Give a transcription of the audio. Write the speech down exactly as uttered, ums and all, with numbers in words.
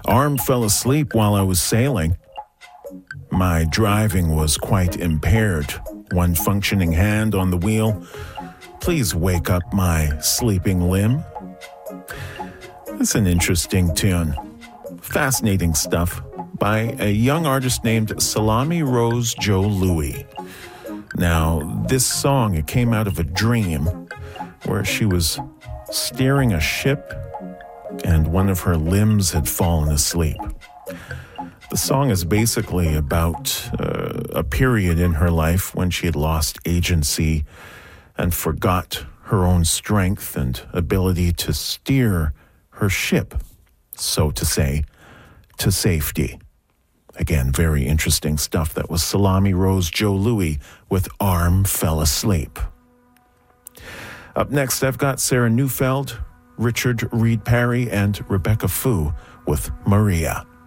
Arm fell asleep while I was sailing. My driving was quite impaired. One functioning hand on the wheel. Please wake up my sleeping limb. It's an interesting tune. Fascinating stuff by a young artist named Salami Rose Joe Louis. Now, this song, it came out of a dream where she was steering a ship and one of her limbs had fallen asleep. The song is basically about uh, a period in her life when she had lost agency and forgot her own strength and ability to steer her ship, so to say, to safety. Again, very interesting stuff. That was Salami Rose Joe Louis with Arm Fell Asleep. Up next, I've got Sarah Neufeld, Richard Reed Parry, and Rebecca Fu with Maria.